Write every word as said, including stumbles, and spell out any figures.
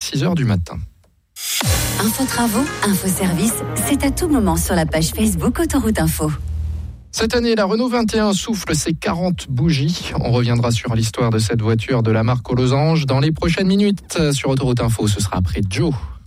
six heures du matin. Info travaux, info service, c'est à tout moment sur la page Facebook Autoroute Info. Cette année, la Renault vingt et un souffle ses quarante bougies. On reviendra sur l'histoire de cette voiture de la marque aux losanges dans les prochaines minutes sur Autoroute Info. Ce sera après Joe.